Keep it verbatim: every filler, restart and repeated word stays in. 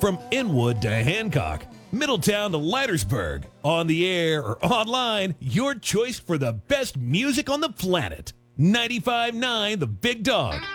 From Inwood to Hancock, Middletown to Leitersburg, on the air or online, your choice for the best music on the planet. ninety-five point nine The Big Dog.